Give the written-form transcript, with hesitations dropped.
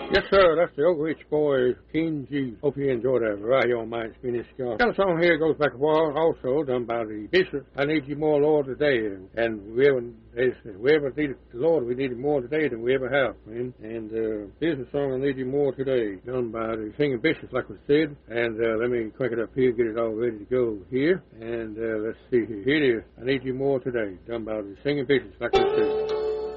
Yes, sir, that's the Oak Ridge Boys, King G. Hope you enjoyed that right here on my Spinach Got a song here goes back a while, also done by the Bishop. I need you more, Lord, today. And we ever needed the Lord, we need him more today than we ever have, man. And here's the song, I Need You More Today, done by the Singing Bishops, like we said. And let me crank it up here, get it all ready to go here. And let's see here. Here it is, I Need You More Today, done by the Singing Bishops, like we said.